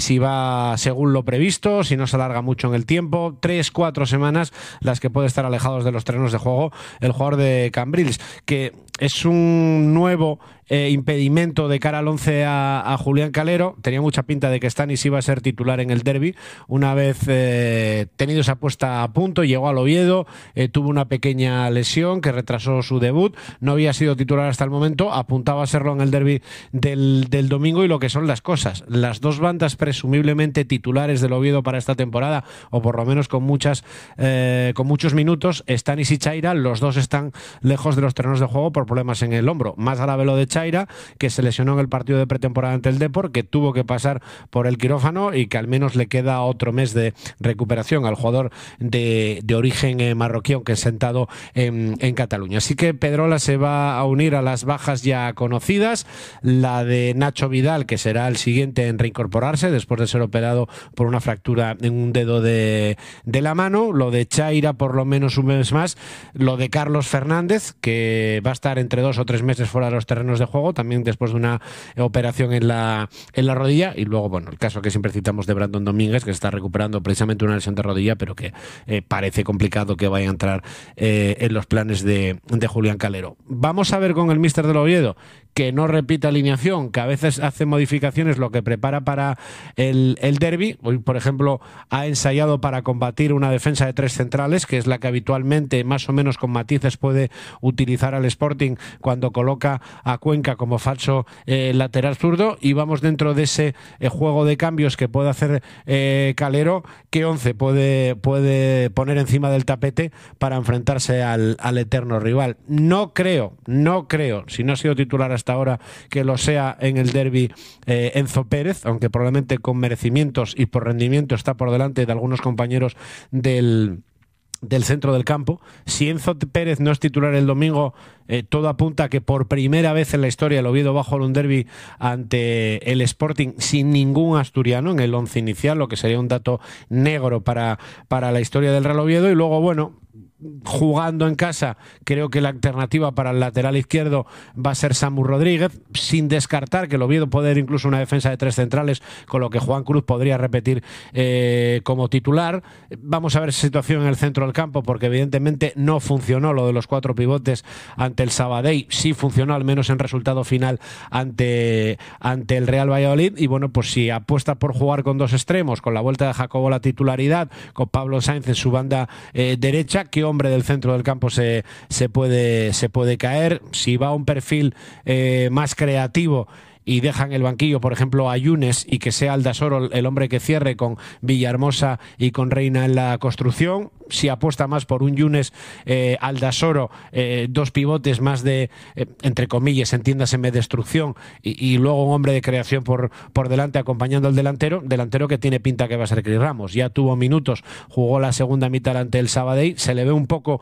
si va según lo previsto, si no se alarga mucho en el tiempo. 3-4 semanas las que puede estar alejados de los terrenos de juego el jugador de Cambrils, que es un nuevo impedimento de cara al 11 a Julián Calero. Tenía mucha pinta de que Stanis iba a ser titular en el derbi. Una vez tenido esa puesta a punto, llegó al Oviedo, tuvo una pequeña lesión que retrasó su debut. No había sido titular hasta el momento, apuntaba a serlo en el derbi del domingo. Y lo que son las cosas, las dos bandas presumiblemente titulares del Oviedo para esta temporada, o por lo menos con muchos minutos, Stanis y Chaira, los dos están lejos de los terrenos de juego por problemas en el hombro. Más grave lo de Chaira, que se lesionó en el partido de pretemporada ante el Depor, que tuvo que pasar por el quirófano y que al menos le queda otro mes de recuperación al jugador de origen marroquí, aunque es sentado en Cataluña. Así que Pedrola se va a unir a las bajas ya conocidas, la de Nacho Vidal, que será el siguiente en reincorporarse después de ser operado por una fractura en un dedo de la mano, lo de Chaira por lo menos un mes más, lo de Carlos Fernández, que va a estar entre 2 o 3 meses fuera de los terrenos de juego, también después de una operación en la rodilla, y luego, bueno, el caso que siempre citamos de Brandon Domínguez, que está recuperando precisamente una lesión de rodilla, pero que parece complicado que vaya a entrar en los planes de Julián Calero. Vamos a ver con el míster del Oviedo, que no repite alineación, que a veces hace modificaciones, lo que prepara para el derbi. Hoy, por ejemplo, ha ensayado para combatir una defensa de 3 centrales, que es la que habitualmente, más o menos con matices, puede utilizar al Sporting cuando coloca a Cuenca como falso lateral zurdo. Y vamos dentro de ese juego de cambios que puede hacer Calero, que 11 puede poner encima del tapete para enfrentarse al eterno rival. No creo, si no ha sido titular hasta ahora, que lo sea en el derbi Enzo Pérez, aunque probablemente con merecimientos y por rendimiento está por delante de algunos compañeros del centro del campo. Si Enzo Pérez no es titular el domingo, todo apunta a que por primera vez en la historia el Oviedo va a jugar un derbi ante el Sporting sin ningún asturiano en el 11 inicial, lo que sería un dato negro para la historia del Real Oviedo. Y luego, bueno, jugando en casa, creo que la alternativa para el lateral izquierdo va a ser Samu Rodríguez, sin descartar que el Oviedo puede ir incluso una defensa de 3 centrales, con lo que Juan Cruz podría repetir como titular. Vamos a ver esa situación en el centro del campo, porque evidentemente no funcionó lo de los 4 pivotes ante el Sabadell. Sí funcionó, al menos en resultado final, ante el Real Valladolid. Y bueno, pues si apuesta por jugar con 2 extremos, con la vuelta de Jacobo a la titularidad, con Pablo Sainz en su banda derecha, ¿qué hombre del centro del campo se puede caer? Si va a un perfil más creativo y dejan el banquillo, por ejemplo, a Yunes, y que sea Aldasoro el hombre que cierre con Villahermosa y con Reina en la construcción. Si apuesta más por un Yunes Aldasoro, 2 pivotes más de, entre comillas, entiéndaseme, destrucción, y luego un hombre de creación por delante acompañando al delantero que tiene pinta que va a ser Cris Ramos. Ya tuvo minutos, jugó la segunda mitad ante el Sabadell, se le ve un poco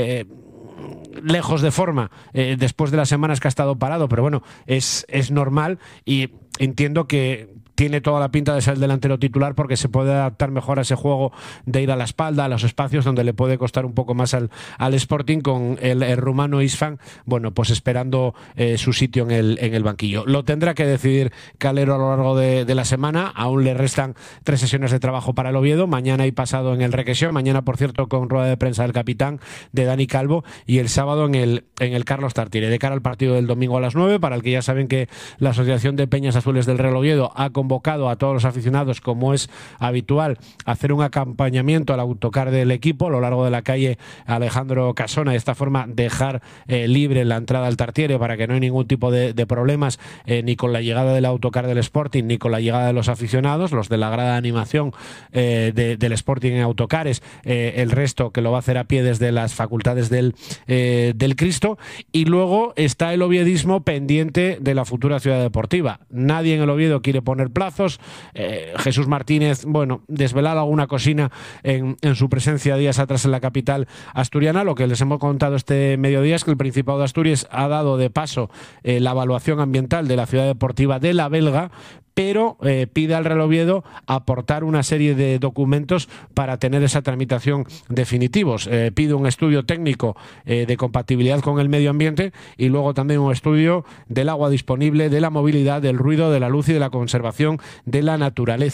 lejos de forma después de las semanas que ha estado parado, pero bueno, es normal, y entiendo que tiene toda la pinta de ser el delantero titular, porque se puede adaptar mejor a ese juego de ir a la espalda, a los espacios donde le puede costar un poco más al Sporting, con el rumano Isfan, bueno, pues esperando su sitio en el banquillo. Lo tendrá que decidir Calero a lo largo de la semana. Aún le restan 3 sesiones de trabajo para el Oviedo, mañana y pasado en el Requesón, mañana, por cierto, con rueda de prensa del capitán, de Dani Calvo, y el sábado en el Carlos Tartiere, de cara al partido del domingo a las 9, para el que ya saben que la Asociación de Peñas Azules del Real Oviedo ha convocado a todos los aficionados, como es habitual, a hacer un acompañamiento al autocar del equipo a lo largo de la calle Alejandro Casona, de esta forma dejar libre la entrada al Tartiere para que no haya ningún tipo de problemas, ni con la llegada del autocar del Sporting, ni con la llegada de los aficionados, los de la grada de animación del Sporting en autocares, el resto que lo va a hacer a pie desde las facultades del Cristo. Y luego está el oviedismo pendiente de la futura ciudad deportiva. Nadie en el Oviedo quiere poner plazos. Jesús Martínez, bueno, desvelar alguna cocina en su presencia días atrás en la capital asturiana. Lo que les hemos contado este mediodía es que el Principado de Asturias ha dado de paso la evaluación ambiental de la ciudad deportiva de la Belga, pero pide al Real Oviedo aportar una serie de documentos para tener esa tramitación definitivos. Pide un estudio técnico de compatibilidad con el medio ambiente, y luego también un estudio del agua disponible, de la movilidad, del ruido, de la luz y de la conservación de la naturaleza.